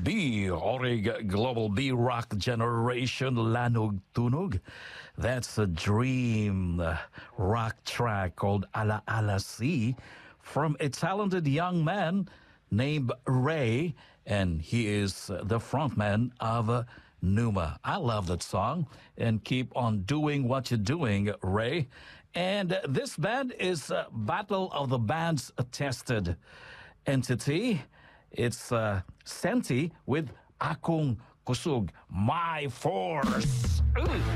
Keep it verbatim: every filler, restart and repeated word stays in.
B, Orig Global B Rock Generation Lanog Tunog. That's a dream uh, rock track called Ala Ala Si from a talented young man named Ray, and he is uh, the frontman of uh, Numa. I love that song, and keep on doing what you're doing, Ray. And uh, this band is uh, Battle of the Bands Tested entity. It's uh, Senti with Akong Kusug, My Force. Ooh.